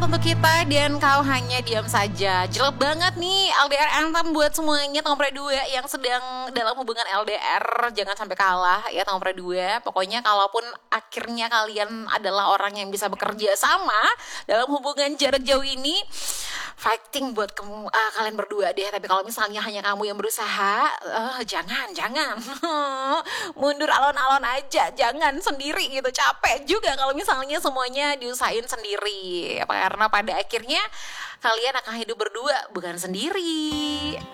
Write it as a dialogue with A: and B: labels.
A: untuk kita dan kau hanya diam saja. Jelek banget nih LDR anthem buat semuanya Tongpre 2 yang sedang dalam hubungan LDR. Jangan sampai kalah ya Tongpre 2. Pokoknya kalaupun akhirnya kalian adalah orang yang bisa bekerja sama dalam hubungan jarak jauh ini, fighting buat kalian berdua deh. Tapi kalau misalnya hanya kamu yang berusaha, jangan mundur alon-alon aja, jangan sendiri gitu. Capek juga kalau misalnya semuanya diusahain sendiri, karena pada akhirnya kalian akan hidup berdua bukan sendiri.